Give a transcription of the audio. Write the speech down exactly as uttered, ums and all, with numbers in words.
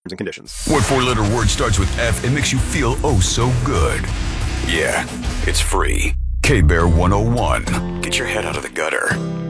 and conditions. What four-letter word starts with F and makes you feel oh so good? Yeah, it's free. K-Bear one oh one. Get your head out of the gutter.